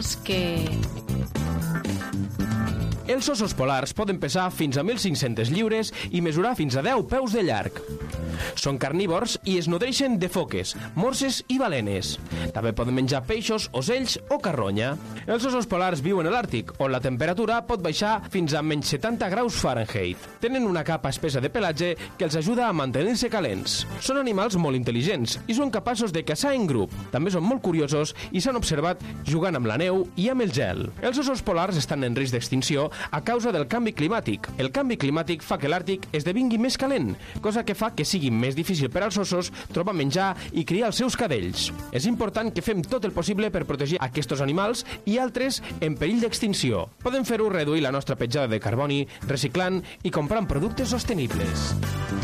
que... Els ossos polars poden pesar fins a 1.500 lliures i mesurar fins a 10 peus de llarg. Són carnívors i es nodreixen de foques, morses i balenes. També poden menjar peixos, ocells o carronya. Els ossos polars viuen a l'Àrtic, on la temperatura pot baixar fins a menys 70 graus Fahrenheit. Tenen una capa espessa de pelatge que els ajuda a mantenir-se calents. Són animals molt intel·ligents i són capaços de caçar en grup. També són molt curiosos i s'han observat jugant amb la neu i amb el gel. Els ossos polars estan en risc d'extinció a causa del canvi climàtic. El canvi climàtic fa que l'Àrtic esdevingui més calent, cosa que fa que sigui més difícil per als ossos trobar menjar i criar els seus cadells. És important que fem tot el possible per protegir aquests animals i altres en perill d'extinció. Podem fer-ho reduir la nostra petjada de carboni, reciclant i comprant productes sostenibles.